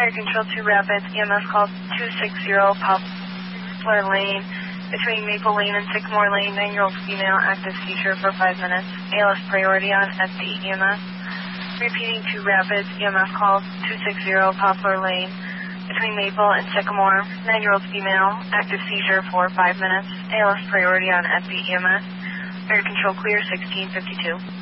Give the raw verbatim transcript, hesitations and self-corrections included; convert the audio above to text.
Fire Control two Rapids, E M S call two six zero, Poplar Lane, between Maple Lane and Sycamore Lane, nine-year-old female, active seizure for five minutes. A L S priority on S D E M S. Repeating two Rapids, E M S call two six zero, Poplar Lane, between Maple and Sycamore, nine-year-old female, active seizure for five minutes. A L S priority on S D E M S. Fire Control clear, sixteen fifty-two.